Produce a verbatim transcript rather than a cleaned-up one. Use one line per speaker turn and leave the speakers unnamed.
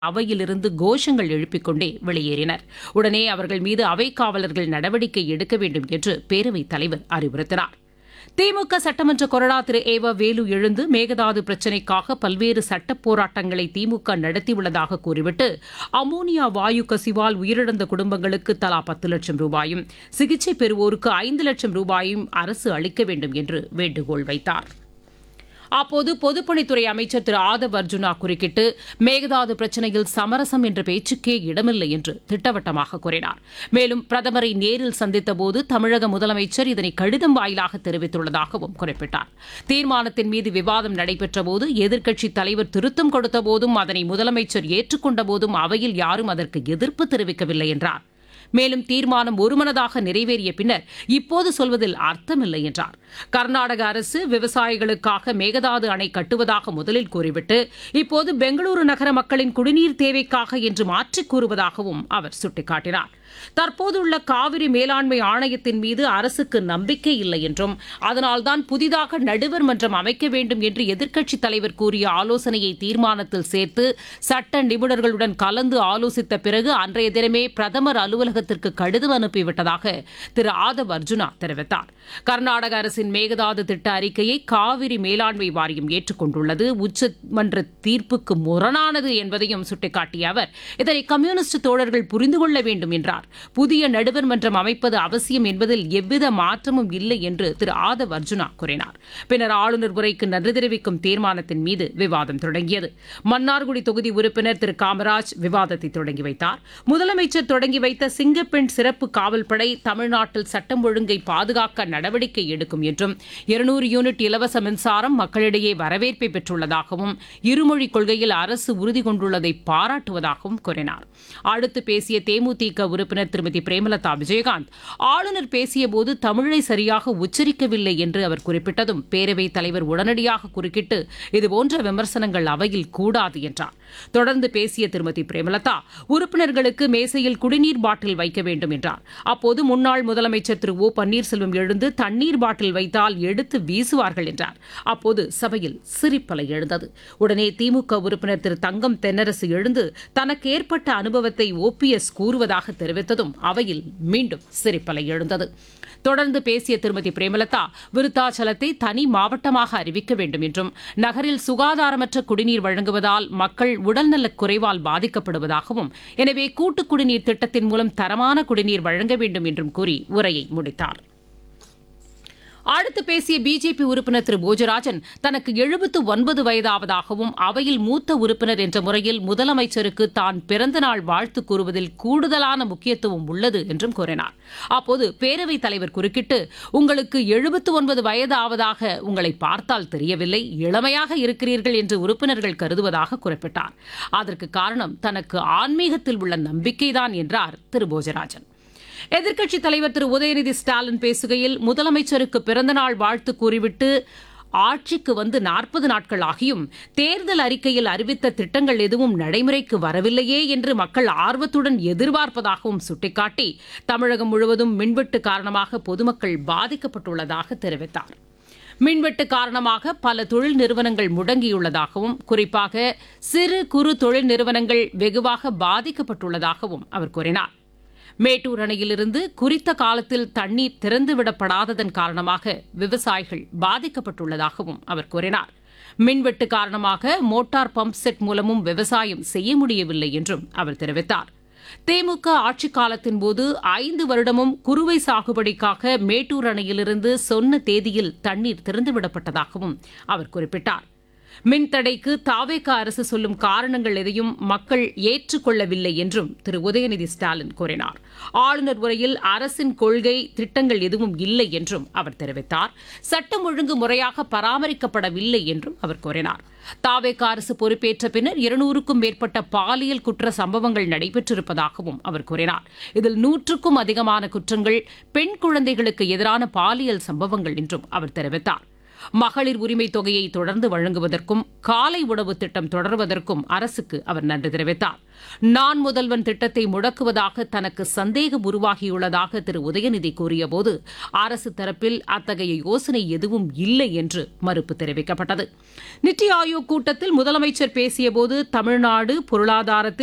அவையிலிருந்து கோஷங்கள் எழுப்பிக் கொண்டே வெளியேறினர். உடனே அவர்கள் மீது அவைக் காவலர்கள் நடவடிக்கை எடுக்க வேண்டும் என்று பேரவைத் தலைவர் அறிவுறுத்தினார். திமுக சட்டமன்ற கொறடா திரு ஏவ வேலு எழுந்து மேகதாது பிரச்சினைக்காக பல்வேறு சட்டப் போராட்டங்களை திமுக நடத்தியுள்ளதாக கூறிவிட்டு அமோனியா வாயு கசிவால் உயிரிழந்த குடும்பங்களுக்கு தலா பத்து லட்சம் ரூபாயும் சிகிச்சை பெறுவோருக்கு ஐந்து லட்சம் ரூபாயும் அரசு அளிக்க வேண்டும் என்று வேண்டுகோள் வைத்தார். அப்போது பொதுப்பணித்துறை அமைச்சர் திரு ஆதவ் அர்ஜுனா குறுக்கிட்டு மேகதாது பிரச்சினையில் சமரசம் என்ற பேச்சுக்கே இடமில்லை என்று திட்டவட்டமாக கூறினார். மேலும் பிரதமரை நேரில் சந்தித்தபோது தமிழக முதலமைச்சர் இதனை கடிதம் வாயிலாக தெரிவித்துள்ளதாகவும் குறிப்பிட்டார். தீர்மானத்தின் மீது விவாதம் நடைபெற்றபோது எதிர்க்கட்சித் தலைவர் திருத்தம் கொடுத்தபோதும் அதனை முதலமைச்சர் ஏற்றுக்கொண்ட போதும் அவையில் யாரும் அதற்கு எதிர்ப்பு தெரிவிக்கவில்லை என்றார். மேலும் தீர்மானம் ஒருமனதாக நிறைவேறிய பின்னர் இப்போது சொல்வதில் அர்த்தமில்லை என்றார். கர்நாடக அரசு விவசாயிகளுக்காக மேகதாது அணை கட்டுவதாக முதலில் கூறிவிட்டு இப்போது பெங்களூரு நகர மக்களின் குடிநீர் தேவைக்காக என்று மாற்றிக் கூறுவதாகவும் அவர் சுட்டிக்காட்டினார். தற்போதுள்ள காவிரி மேலாண்மை ஆணையத்தின் மீது அரசுக்கு நம்பிக்கை இல்லை என்றும் அதனால்தான் புதிதாக நடுவர் மன்றம் அமைக்க வேண்டும் என்று எதிர்க்கட்சித் தலைவர் கூறிய ஆலோசனையை தீர்மானத்தில் சேர்த்து சட்ட நிபுணர்களுடன் கலந்து ஆலோசித்த பிறகு அன்றைய தினமே பிரதமர் அலுவலகத்திற்கு கடிதம் அனுப்பிவிட்டதாக திரு ஆதவ் அர்ஜுனா தெரிவித்தார். கர்நாடக அரசின் மேகதாது திட்ட அறிக்கையை காவிரி மேலாண்மை வாரியம் ஏற்றுக்கொண்டுள்ளது உச்சமன்ற தீர்ப்புக்கு முரணானது என்பதையும் சுட்டிக்காட்டிய அவர் இதனை கம்யூனிஸ்ட் தோழர்கள் புரிந்து கொள்ள வேண்டும் என்றார். புதிய நடுவர் மன்றம் அமைப்பது அவசியம் என்பதில் எவ்வித மாற்றமும் இல்லை என்று திரு ஆதவ் அர்ஜுனா கூறினார். பின்னர் ஆளுநர் உரைக்கு நன்றி தெரிவிக்கும் தீர்மானத்தின் மீது விவாதம் தொடங்கியது. மன்னார்குடி தொகுதி உறுப்பினர் திரு காமராஜ் விவாதத்தை தொடங்கி வைத்தார். முதலமைச்சர் தொடங்கி வைத்த சிங்கப்பெண் சிறப்பு காவல்படை தமிழ்நாட்டில் சட்டம் ஒழுங்கை பாதுகாக்க நடவடிக்கை எடுக்கும் என்றும் இருநூறு யூனிட் இலவச மின்சாரம் மக்களிடையே வரவேற்பை பெற்றுள்ளதாகவும் இருமொழி கொள்கையில் அரசு உறுதி கொண்டுள்ளதை பாராட்டுவதாகவும் கூறினார். அடுத்து பேசிய தேமுதிக உறுப்பினர் திருமதி பிரேமலதா விஜயகாந்த் ஆளுநர் பேசியபோது தமிழை சரியாக உச்சரிக்கவில்லை என்று அவர் குறிப்பிட்டதும் பேரவைத் தலைவர் உடனடியாக குறுக்கிட்டு இதுபோன்ற விமர்சனங்கள் அவையில் கூடாது என்றார். தொடர்ந்து பேசிய திருமதி பிரேமலதா உறுப்பினர்களுக்கு மேசையில் குடிநீர் பாட்டில் வைக்க வேண்டும் என்றார். அப்போது முன்னாள் முதலமைச்சர் திரு ஓ பன்னீர்செல்வம் எழுந்து தண்ணீர் பாட்டில் வைத்தால் எடுத்து வீசுவார்கள் என்றார். அப்போது சபையில் சிரிப்பலை எழுந்தது. உடனே திமுக உறுப்பினர் திரு தங்கம் தென்னரசு எழுந்து தனக்கு ஏற்பட்ட அனுபவத்தை ஓபிஎஸ் கூறுவதாக தெரிவித்ததும் அவையில் மீண்டும் சிரிப்பலை எழுந்தது. தொடர்ந்து பேசிய திருமதி பிரேமலதா விருத்தாச்சலத்தை தனி மாவட்டமாக அறிவிக்க வேண்டும் என்றும் நகரில் சுகாதாரமற்ற குடிநீர் வழங்குவதால் மக்கள் உடல்நலக் குறைவால் பாதிக்கப்படுவதாகவும் எனவே கூட்டு குடிநீர் திட்டத்தின் மூலம் தரமான குடிநீர் வழங்க வேண்டும் என்றும் கூறி உரையை முடித்தார். அடுத்து பேசிய பிஜேபி உறுப்பினர் திரு போஜராஜன் தனக்கு எழுபத்து ஒன்பது வயதாவதாகவும் அவையில் மூத்த உறுப்பினர் என்ற முறையில் முதலமைச்சருக்கு தான் பிறந்தநாள் வாழ்த்து கூறுவதில் கூடுதலான முக்கியத்துவம் உள்ளது என்றும் கூறினார். அப்போது பேரவைத் தலைவர் குறுக்கிட்டு உங்களுக்கு எழுபத்து ஒன்பது வயதாவதாக உங்களை பார்த்தால் தெரியவில்லை, இளமையாக இருக்கிறீர்கள் என்று உறுப்பினர்கள் கருதுவதாக குறிப்பிட்டார். அதற்கு காரணம் தனக்கு ஆன்மீகத்தில் உள்ள நம்பிக்கைதான் என்றார் திரு போஜராஜன். எதிர்க்கட்சித் தலைவர் திரு உதயநிதி ஸ்டாலின் பேசுகையில் முதலமைச்சருக்கு பிறந்தநாள் வாழ்த்து கூறிவிட்டு ஆட்சிக்கு வந்து நாற்பது நாட்கள் ஆகியும் தேர்தல் அறிக்கையில் அறிவித்த திட்டங்கள் எதுவும் நடைமுறைக்கு வரவில்லையே என்று மக்கள் ஆர்வத்துடன் எதிர்பார்ப்பதாகவும் சுட்டிக்காட்டி தமிழகம் முழுவதும் மின்வெட்டு காரணமாக பொதுமக்கள் பாதிக்கப்பட்டுள்ளதாக தெரிவித்தார். மின்வெட்டு காரணமாக பல தொழில் நிறுவனங்கள் முடங்கியுள்ளதாகவும் குறிப்பாக சிறு குறு தொழில் நிறுவனங்கள் வெகுவாக பாதிக்கப்பட்டுள்ளதாகவும் அவர் கூறினார். மேட்டூர் அணையிலிருந்து குறித்த காலத்தில் தண்ணீர் திறந்துவிடப்படாததன் காரணமாக விவசாயிகள் பாதிக்கப்பட்டுள்ளதாகவும் அவர் கூறினார். மின்வெட்டு காரணமாக மோட்டார் பம்ப் செட் மூலமும் விவசாயம் செய்ய முடியவில்லை என்றும் அவர் தெரிவித்தார். திமுக ஆட்சிக் காலத்தின் போது ஐந்து வருடமும் குறுவை சாகுபடிக்காக மேட்டூர் அணையிலிருந்து சொன்ன தேதியில் தண்ணீர் திறந்துவிடப்பட்டதாகவும் அவர் குறிப்பிட்டார். மின்தடைக்கு தாவேக அரசு சொல்லும் காரணங்கள் எதையும் மக்கள் ஏற்றுக்கொள்ளவில்லை என்றும் திரு உதயநிதி ஸ்டாலின் கூறினார். ஆளுநர் உரையில் அரசின் கொள்கை திட்டங்கள் எதுவும் இல்லை என்றும் அவர் தெரிவித்தார். சட்டம் ஒழுங்கு முறையாக பராமரிக்கப்படவில்லை என்றும் அவர் கூறினார். தாவேக அரசு பொறுப்பேற்ற பின்னர் இருநூறுக்கும் மேற்பட்ட பாலியல் குற்ற சம்பவங்கள் நடைபெற்றிருப்பதாகவும் அவர் கூறினார். இதில் நூற்றுக்கும் அதிகமான குற்றங்கள் பெண் குழந்தைகளுக்கு எதிரான பாலியல் சம்பவங்கள் என்றும் அவர் தெரிவித்தார். மகளிர் உரிமை தொகையை தொடர்ந்து வழங்குவதற்கும் காலை உணவு திட்டம் தொடர்வதற்கும் அரசுக்கு அவர் நன்றி தெரிவித்தார். நான் முதல்வன் திட்டத்தை முடக்குவதாக தனக்கு சந்தேகம் உருவாகியுள்ளதாக திரு உதயநிதி கூறியபோது அரசு தரப்பில் அத்தகைய யோசனை எதுவும் இல்லை என்று மறுப்பு தெரிவிக்கப்பட்டது. நித்தி ஆயோக் கூட்டத்தில் முதலமைச்சர் பேசியபோது தமிழ்நாடு பொருளாதாரத்தில்